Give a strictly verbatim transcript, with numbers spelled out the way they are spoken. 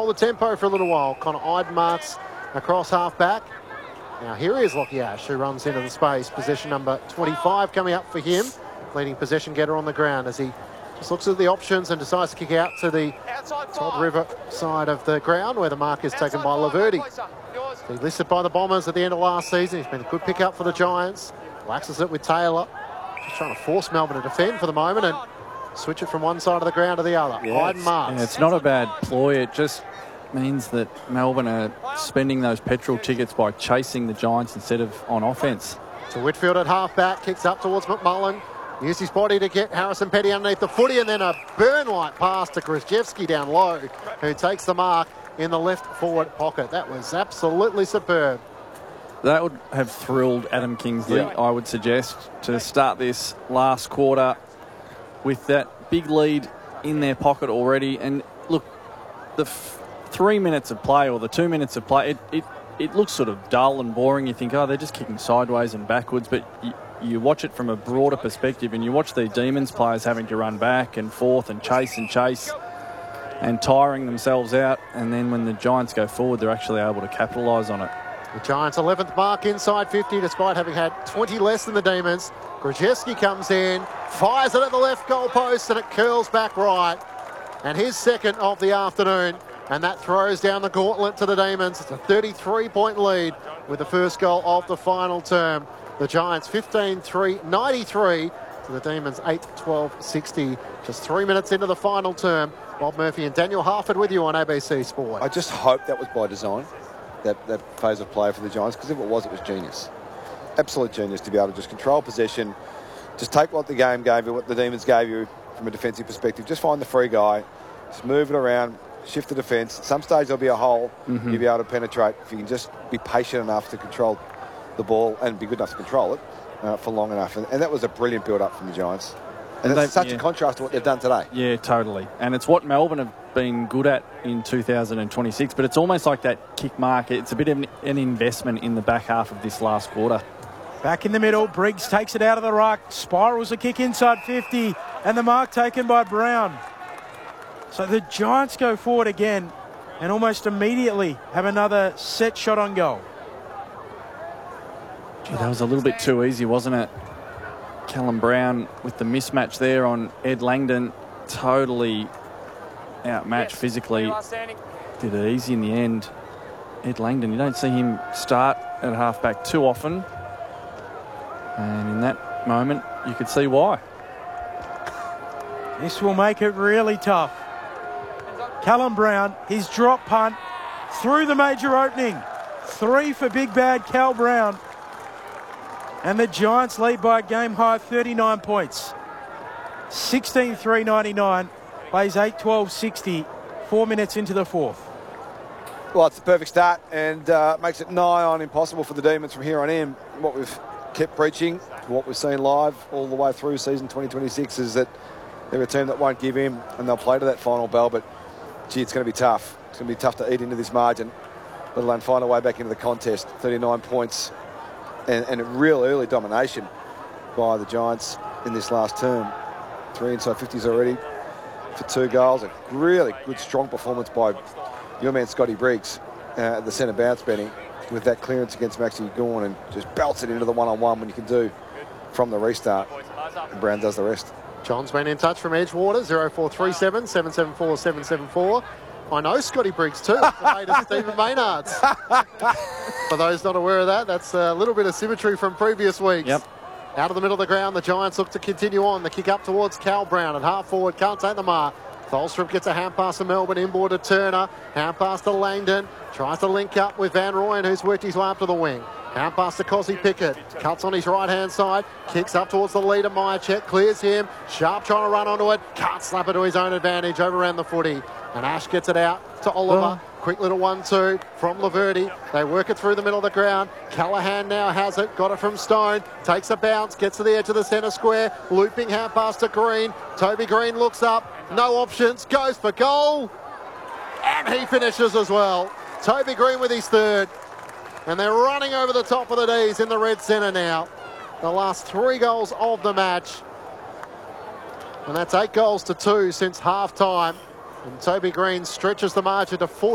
hold the tempo for a little while. Connor Idmarks across half-back. Now here is Lockie Ash, who runs into the space. Possession number twenty-five coming up for him. Leading possession getter on the ground as he just looks at the options and decides to kick out to the Todd River side of the ground, where the mark is taken by Laverty. He listed by the Bombers at the end of last season. He's been a good pick-up for the Giants. Waxes it with Taylor. Just trying to force Melbourne to defend for the moment and switch it from one side of the ground to the other. Yeah, Hayden Marks. Yeah, it's not a bad ploy. It just means that Melbourne are spending those petrol tickets by chasing the Giants instead of on offence. To Whitfield at half-back, kicks up towards McMullen. Used his body to get Harrison Petty underneath the footy, and then a burn-like pass to Krzyzewski down low, who takes the mark in the left forward pocket. That was absolutely superb. That would have thrilled Adam Kingsley, yeah. I would suggest, to start this last quarter with that big lead in their pocket already. And look, the f three minutes of play or the two minutes of play, it, it, it looks sort of dull and boring. You think, oh, they're just kicking sideways and backwards, but you, you watch it from a broader perspective and you watch the Demons players having to run back and forth and chase and chase and tiring themselves out, and then when the Giants go forward, they're actually able to capitalise on it. The Giants' eleventh mark inside fifty, despite having had twenty less than the Demons. Krzyzewski comes in, fires it at the left goal post, and it curls back right. And his second of the afternoon, and that throws down the gauntlet to the Demons. It's a thirty-three point lead with the first goal of the final term. The Giants fifteen three ninety-three to the Demons eight twelve sixty. Just three minutes into the final term. Bob Murphy and Daniel Harford with you on A B C Sport. I just hope that was by design, that, that phase of play for the Giants, because if it was, it was genius. Absolute genius to be able to just control possession, just take what the game gave you, what the Demons gave you from a defensive perspective, just find the free guy, just move it around, shift the defence. At some stage there'll be a hole, mm-hmm. you'll be able to penetrate if you can just be patient enough to control the ball and be good enough to control it uh, for long enough. And, and that was a brilliant build-up from the Giants. And it's such yeah. a contrast to what they've done today. Yeah, totally. And it's what Melbourne have been good at in two thousand twenty-six, but it's almost like that kick mark. It's a bit of an, an investment in the back half of this last quarter. Back in the middle, Briggs takes it out of the ruck, spirals a kick inside fifty, and the mark taken by Brown. So the Giants go forward again and almost immediately have another set shot on goal. Gee, that was a little bit too easy, wasn't it? Callum Brown with the mismatch there on Ed Langdon, totally outmatched physically. Did it easy in the end. Ed Langdon, you don't see him start at halfback too often. And in that moment, you could see why. This will make it really tough. Callum Brown, his drop punt through the major opening. Three for big bad Cal Brown. And the Giants lead by a game high thirty-nine points. sixteen three ninety-nine, plays eight twelve sixty, four minutes into the fourth. Well, it's the perfect start and uh, makes it nigh on impossible for the Demons from here on in. What we've kept preaching, what we've seen live all the way through season twenty twenty-six is that they're a team that won't give in and they'll play to that final bell, but gee, it's going to be tough. It's going to be tough to eat into this margin, let alone find a way back into the contest. thirty-nine points and, and a real early domination by the Giants in this last term. Three inside fifties already for two goals. A really good, strong performance by your man Scotty Briggs uh, at the centre bounce, Benny, with that clearance against Maxi Gawn and just belts it into the one-on-one when you can do from the restart. And Brown does the rest. John's been in touch from Edgewater, zero four three seven, seven seven four, seven seven four. I know Scotty Briggs too, the mate of Stephen Maynard's. For those not aware of that, that's a little bit of symmetry from previous weeks. Yep. Out of the middle of the ground, the Giants look to continue on. The kick up towards Cal Brown at half forward, can't take the mark. Tholstrup gets a hand pass to Melbourne, inboard to Turner, hand pass to Langdon, tries to link up with Van Rooyen, who's worked his way up to the wing. Hand pass to Cosy Pickett, cuts on his right-hand side, kicks up towards the leader, Myercheck, clears him, Sharp trying to run onto it, can't slap it to his own advantage, overran the footy. And Ash gets it out to Oliver. Oh. Quick little one two from Laverty. They work it through the middle of the ground. Callaghan now has it. Got it from Stone. Takes a bounce. Gets to the edge of the centre square. Looping hand pass to Green. Toby Green looks up. No options. Goes for goal. And he finishes as well. Toby Green with his third. And they're running over the top of the D's in the red centre now. The last three goals of the match. And that's eight goals to two since half time. And Toby Green stretches the margin to four.